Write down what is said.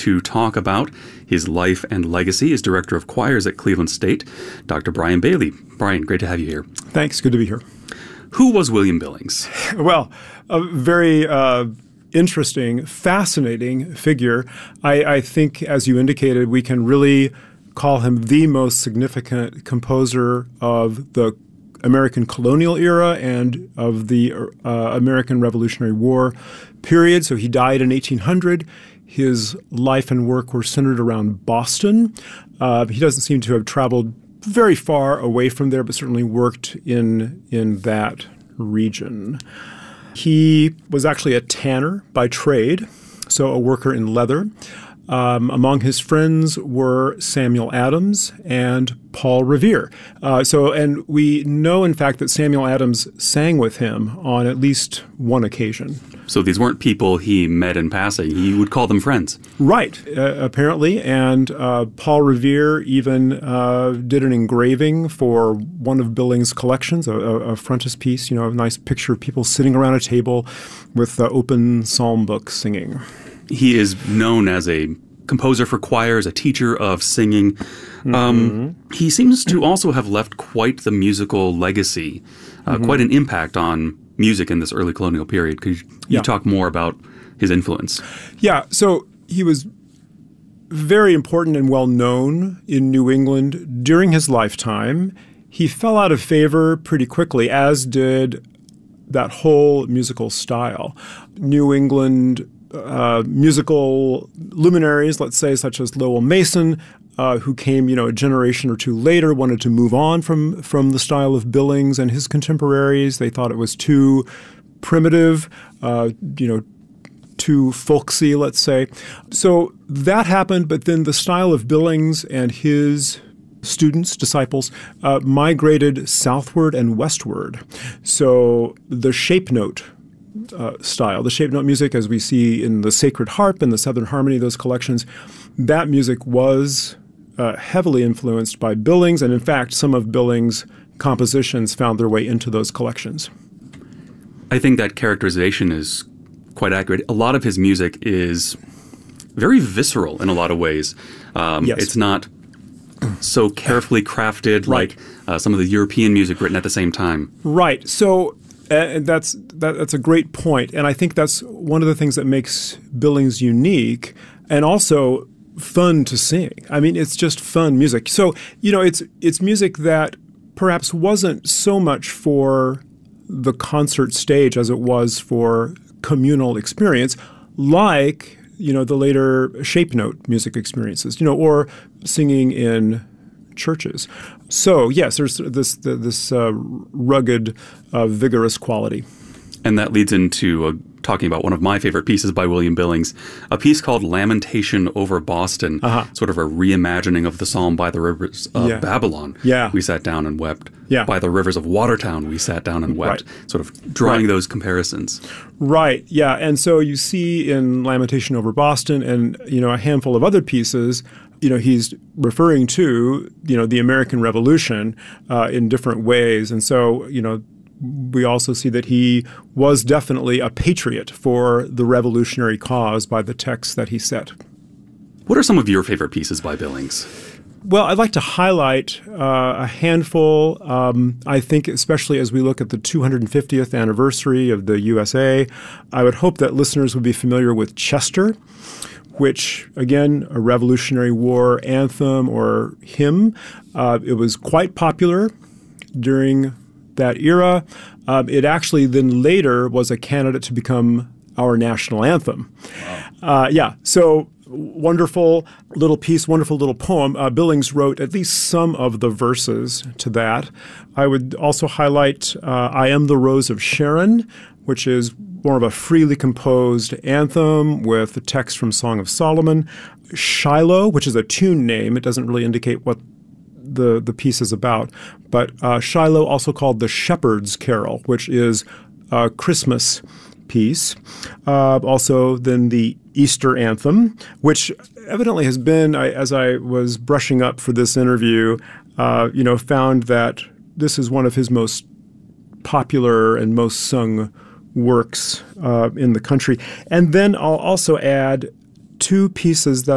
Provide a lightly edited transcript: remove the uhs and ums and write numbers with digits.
to talk about his life and legacy is Director of Choirs at Cleveland State, Dr. Brian Bailey. Brian, great to have you here. Thanks. Good to be here. Who was William Billings? Well, a very interesting, fascinating figure. I think, as you indicated, we can really call him the most significant composer of the American colonial era and of the American Revolutionary War period. So he died in 1800. His life and work were centered around Boston. He doesn't seem to have traveled very far away from there, but certainly worked in that region. He was actually a tanner by trade, so a worker in leather. Among his friends were Samuel Adams and Paul Revere. And we know, in fact, that Samuel Adams sang with him on at least one occasion. So these weren't people he met in passing. He would call them friends. Right, apparently. And Paul Revere even did an engraving for one of Billings' collections, a frontispiece, a nice picture of people sitting around a table with open psalm books singing. He is known as a composer for choirs, a teacher of singing. He seems to also have left quite the musical legacy, quite an impact on music in this early colonial period. Could you talk more about his influence? Yeah, so he was very important and well known in New England during his lifetime. He fell out of favor pretty quickly, as did that whole musical style. New England musical luminaries, let's say, such as Lowell Mason, who came, a generation or two later, wanted to move on from the style of Billings and his contemporaries. They thought it was too primitive, too folksy, let's say. So that happened, but then the style of Billings and his students, disciples, migrated southward and westward. So the shape note style, the shape note music, as we see in the Sacred Harp and the Southern Harmony, those collections, that music was heavily influenced by Billings, and in fact, some of Billings' compositions found their way into those collections. I think that characterization is quite accurate. A lot of his music is very visceral in a lot of ways. Yes. It's not so carefully crafted like some of the European music written at the same time. Right. So and that's a great point. And I think that's one of the things that makes Billings unique and also fun to sing. I mean, it's just fun music. So, it's music that perhaps wasn't so much for the concert stage as it was for communal experience, like, the later shape note music experiences, or singing in churches. So, yes, there's this rugged, vigorous quality. And that leads into talking about one of my favorite pieces by William Billings, a piece called Lamentation over Boston, sort of a reimagining of the psalm By the Rivers of Babylon. We sat down and wept. By the Rivers of Watertown, we sat down and wept, sort of drawing those comparisons. Right, yeah. And so you see in Lamentation over Boston and, a handful of other pieces, he's referring to, the American Revolution in different ways. And so, we also see that he was definitely a patriot for the revolutionary cause by the texts that he set. What are some of your favorite pieces by Billings? Well, I'd like to highlight a handful. I think especially as we look at the 250th anniversary of the USA, I would hope that listeners would be familiar with Chester, which, again, a Revolutionary War anthem or hymn. It was quite popular during that era. It actually then later was a candidate to become our national anthem. Wow. So wonderful little piece, wonderful little poem. Billings wrote at least some of the verses to that. I would also highlight I Am the Rose of Sharon, which is more of a freely composed anthem with a text from Song of Solomon. Shiloh, which is a tune name. It doesn't really indicate what the piece is about. But Shiloh, also called the Shepherd's Carol, which is a Christmas piece. Also then the Easter Anthem, which evidently has been, as I was brushing up for this interview, found that this is one of his most popular and most sung works in the country. And then I'll also add two pieces that